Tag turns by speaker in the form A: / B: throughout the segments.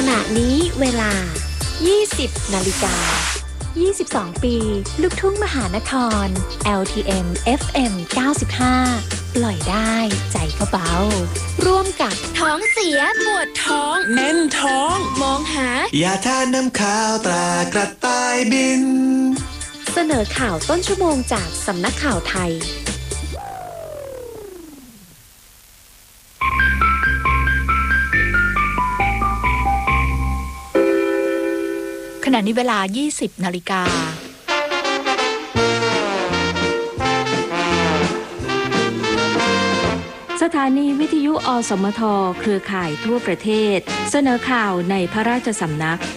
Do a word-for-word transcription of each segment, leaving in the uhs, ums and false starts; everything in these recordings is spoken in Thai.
A: ณะนี้เวลา ยี่สิบ นาฬิกา ยี่สิบสอง ปีลูกทุ่งมหานคร แอล ที เอ็ม เอฟ เอ็ม เก้าสิบห้า ปล่อยได้ใจก็เบาร่วมกับท้องเสียปวดท้อง
B: แน่นท้อง
A: มองหาย
C: าทาน้ำข้าวตรากระต่ายบิน
A: เสนอข่าวต้นชั่วโมงจากสำนักข่าวไทย
D: ขณะนี้เวลา ยี่สิบ นาฬิกา
E: สถานีวิทยุอสมทเครือข่ายทั่วประเทศเสนอข่าวในพระราชสำนัก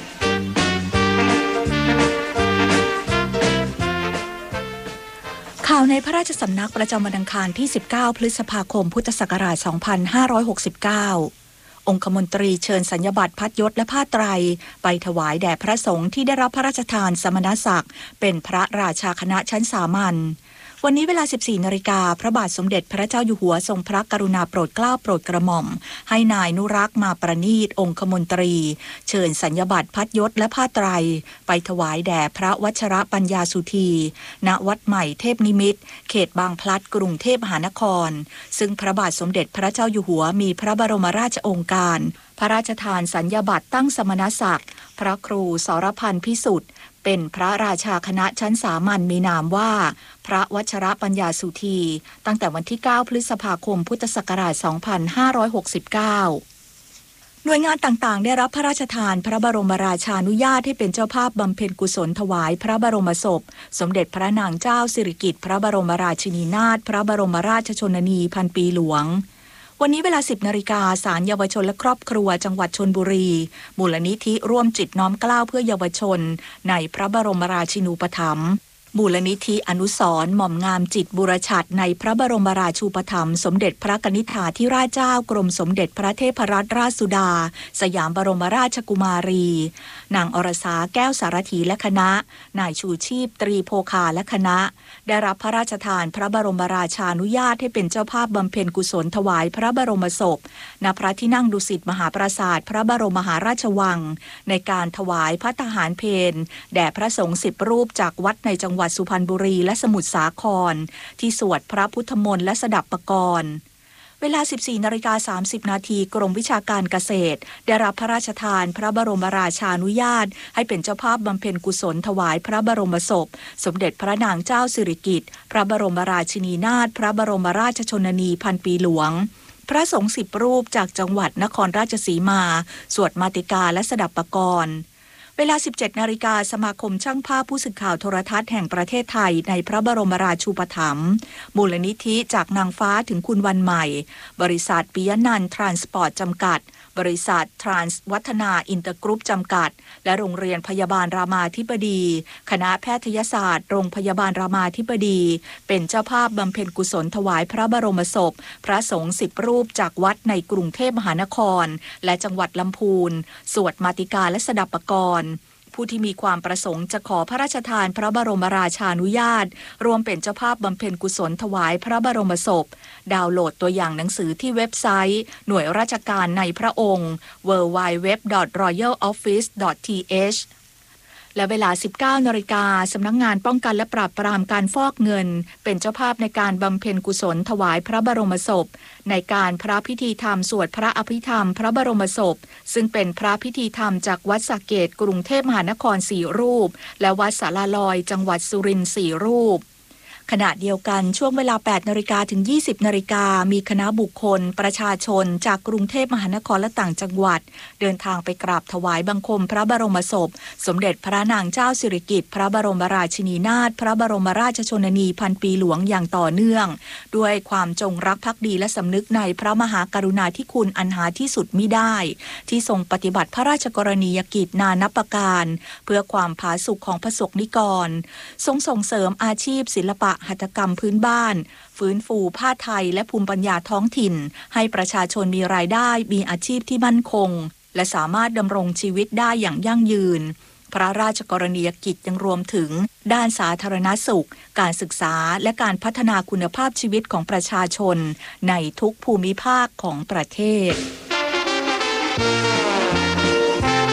D: ข่าวในพระราชสำนักประจำวันอังคารที่ สิบเก้า พฤษภาคม พุทธศักราช สองพันห้าร้อยหกสิบเก้า องคมนตรีเชิญสัญญบัตรพัดยศและผ้าไตรไปถวายแด่พระสงฆ์ที่ได้รับพระราชทานสมณศักดิ์เป็นพระราชาคณะชั้นสามัญวันนี้เวลา สิบสี่ นาฬิกาพระบาทสมเด็จพระเจ้าอยู่หัวทรงพระกรุณาโปรดเกล้าโปรดกระหม่อมให้นายนุรักษ์มาประณีตองคมนตรีเชิญสัญญบัตรพัดยศและผ้าไตรไปถวายแด่พระวชรปัญญาสุธีณวัดใหม่เทพนิมิตรเขตบางพลัดกรุงเทพมหานครซึ่งพระบาทสมเด็จพระเจ้าอยู่หัวมีพระบรมราชโองการพระราชทานสัญญบัตรตั้งสมณศักดิ์พระครูสรพันธ์พิสุทธิ์เป็นพระราชาคณะชั้นสามัญมีนามว่าพระวชรปัญญาสุธีตั้งแต่วันที่ เก้า พฤษภาคม พุทธศักราช สองพันห้าร้อยหกสิบเก้า หน่วยงานต่างๆได้รับพระราชทานพระบรมราชานุญาตให้เป็นเจ้าภาพบำเพ็ญกุศลถวายพระบรมศพสมเด็จพระนางเจ้าสิริกิติ์พระบรมราชินีนาถพระบรมราชชนนีพันปีหลวงวันนี้เวลา สิบ นาฬิกาศาลเยาวชนและครอบครัวจังหวัดชลบุรีมูลนิธิร่วมจิตน้อมเกล้าเพื่อเยาวชนในพระบรมราชินูปถัมภ์มูลนิธิอนุสรณ์หม่อมงามจิตบุรชัดในพระบรมราชูปถัมภ์สมเด็จพระกนิษฐาธิราชเจ้ากรมสมเด็จพระเทพรัตนราชสุดาสยามบรมราชกุมารีนางอรสาแก้วสารถีและคณะนายชูชีพตรีโภคาและคณะได้รับพระราชทานพระบรมราชานุญาตให้เป็นเจ้าภาพบำเพ็ญกุศลถวายพระบรมศพณพระที่นั่งดุสิตมหาปราสาทพระบรมมหาราชวังในการถวายภัตตาหารเพลแด่พระสงฆ์สิบรูปจากวัดในจังหวัดสุพรรณบุรีและสมุทรสาครที่สวดพระพุทธมนต์และสดับปกรณ์เวลา สิบสี่ นาฬิกา สามสิบ นาทีกรมวิชาการเกษตรได้รับพระราชทานพระบรมราชานุญาตให้เป็นเจ้าภาพบำเพ็ญกุศลถวายพระบรมศพสมเด็จพระนางเจ้าสิริกิติ์พระบรมราชินีนาถพระบรมราชชนนีพันปีหลวงพระสงฆ์สิบรูปจากจังหวัดนครราชสีมาสวดมาติกาและสดับปกรณ์เวลา สิบเจ็ด นาฬิกาสมาคมช่างภาพผู้สื่อข่าวโทรทัศน์แห่งประเทศไทยในพระบรมราชูปถัมภ์มูลนิธิจากนางฟ้าถึงคุณวันใหม่บริษัทปิยนันท์ทรานสปอร์ตจำกัดบริษัททรานส์วัฒนาอินเตอร์กรุ๊ปจำกัดและโรงเรียนพยาบาลรามาธิบดีคณะแพทยศาสตร์โรงพยาบาลรามาธิบดีเป็นเจ้าภาพบำเพ็ญกุศลถวายพระบรมศพพระสงฆ์สิบรูปจากวัดในกรุงเทพมหานครและจังหวัดลำพูนสวดมาติกาและสดับปกรณ์ผู้ที่มีความประสงค์จะขอพระราชทานพระบรมราชานุญาตรวมเป็นเจ้าภาพบำเพ็ญกุศลถวายพระบรมศพดาวน์โหลดตัวอย่างหนังสือที่เว็บไซต์หน่วยราชการในพระองค์ ดับเบิลยู ดับเบิลยู ดับเบิลยู ดอท รอยัลออฟฟิศ ดอท ที เอชและเวลา สิบเก้า นาฬิกาสำนักงานป้องกันและปราบปรามการฟอกเงินเป็นเจ้าภาพในการบำเพ็ญกุศลถวายพระบรมศพในการพระพิธีธรรมสวดพระอภิธรรมพระบรมศพซึ่งเป็นพระพิธีธรรมจากวัดสระเกษกรุงเทพมหานครสี่รูปและวัดสาราลอยจังหวัดสุรินทร์สี่รูปขณะเดียวกันช่วงเวลา แปด นาฬิกาถึง ยี่สิบ นาฬิกามีคณะบุคคลประชาชนจากกรุงเทพมหานครและต่างจังหวัดเดินทางไปกราบถวายบังคมพระบรมศพสมเด็จพระนางเจ้าสิริกิติ์พระบรมราชินีนาถพระบรมราชชนนีพันปีหลวงอย่างต่อเนื่องด้วยความจงรักภักดีและสำนึกในพระมหากรุณาธิคุณอันหาที่สุดมิได้ที่ทรงปฏิบัติพระราชกรณียกิจนานับประการเพื่อความผาสุกของพระสงฆ์นิกรทรงส่งเสริมอาชีพศิลปะหัตถกรรมพื้นบ้านฟื้นฟูผ้าไทยและภูมิปัญญาท้องถิ่นให้ประชาชนมีรายได้มีอาชีพที่มั่นคงและสามารถดำรงชีวิตได้อย่างยั่งยืนพระราชกรณียกิจยังรวมถึงด้านสาธารณสุขการศึกษาและการพัฒนาคุณภาพชีวิตของประชาชนในทุกภูมิภาคของประเทศ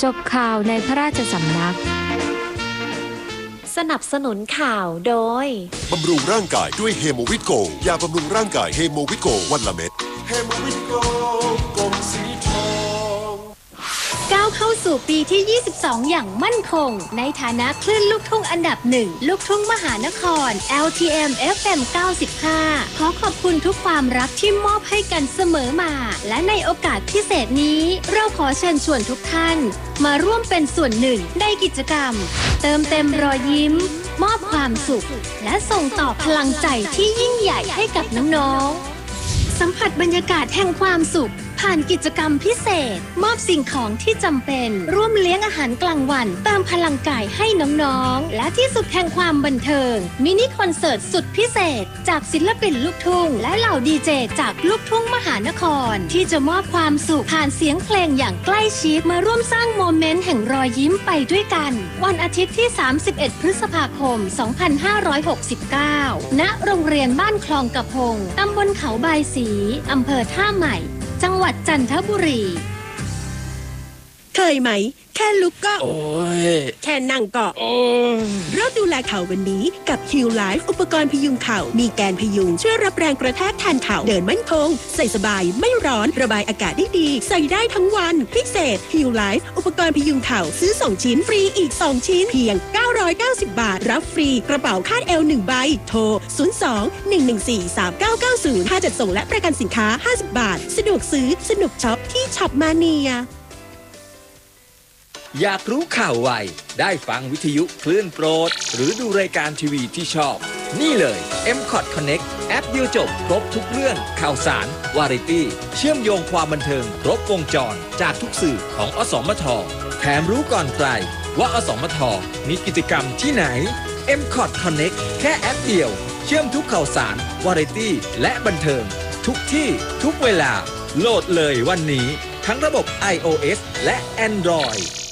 E: จบข่าวในพระราชสำนัก
A: สนับสนุนข่าวโดย
B: บำรุงร่างกายด้วยเฮโมวิตโกยาบำรุงร่างกายเฮโมวิตโกวันละเม็ดเฮโมวิตโกกลมสีทอง
A: ก้าวเข้าสู่ปีที่ ยี่สิบสอง อย่างมั่นคงในฐานะคลื่นลูกทุ่งอันดับหนึ่งลูกทุ่งมหานคร แอล ที เอ็ม เอฟ เอ็ม เก้าสิบห้า ขอขอบคุณทุกความรักที่มอบให้กันเสมอมาและในโอกาสพิเศษนี้เราขอเชิญชวนทุกท่านมาร่วมเป็นส่วนหนึ่งในกิจกรรมเติมเต็มรอยยิ้มมอบความสุขและส่งต่อพลังใจที่ยิ่งใหญ่ให้กับน้องๆสัมผัสบรรยากาศแห่งความสุขผ่านกิจกรรมพิเศษมอบสิ่งของที่จำเป็นร่วมเลี้ยงอาหารกลางวันเติมพลังกายให้น้องๆและที่สุดแห่งความบันเทิงมินิคอนเสิร์ตสุดพิเศษจากศิลปินลูกทุ่งและเหล่าดีเจจากลูกทุ่งมหานครที่จะมอบความสุขผ่านเสียงเพลงอย่างใกล้ชิดมาร่วมสร้างโมเมนต์แห่งรอยยิ้มไปด้วยกันวันอาทิตย์ที่สามสิบเอ็ดพฤษภาคมสองพันห้าร้อยหกสิบเก้าณโรงเรียนบ้านคลองกระพงตำบลเขาบายศรีอำเภอท่าใหม่จังหวัดจันทบุรี
F: เคยไหมแค่ลุกก็
G: โอ้ย
F: แค่นั่งก็
G: โอ้ย
F: เริ่มดูแลเข่าวันนี้กับ ฮิล ไลฟ์ อุปกรณ์พยุงเข่ามีแกนพยุงช่วยรับแรงกระแทกแทนเข่าเดินมั่นคงใส่สบายไม่ร้อนระบายอากาศได้ดีใส่ได้ทั้งวันพิเศษ ฮิล ไลฟ์ อุปกรณ์พยุงเข่าซื้อสองชิ้นฟรีอีกสองชิ้นเพียงเก้าร้อยเก้าสิบบาทรับฟรีกระเป๋าคาดเอวหนึ่งใบโทรศูนย์ สอง หนึ่ง หนึ่ง สี่ สาม เก้า เก้า ศูนย์ค่าจัดส่งและประกันสินค้าห้าสิบบาทสะดวกซื้อสนุกช็อปที่ช็อปมาเนีย
G: อยากรู้ข่าวไวได้ฟังวิทยุคลื่นโปรดหรือดูรายการทีวีที่ชอบนี่เลย เอ็ม คอท Connect แอปเดียวจบครบทุกเรื่องข่าวสารวาไรตี้เชื่อมโยงความบันเทิงครบวงจรจากทุกสื่อของอสมทแถมรู้ก่อนใครว่าอสมทมีกิจกรรมที่ไหน เอ็ม คอท Connect แค่แอปเดียวเชื่อมทุกข่าวสารวาไรตี้และบันเทิงทุกที่ทุกเวลาโหลดเลยวันนี้ทั้งระบบ ไอ โอ เอส และ Android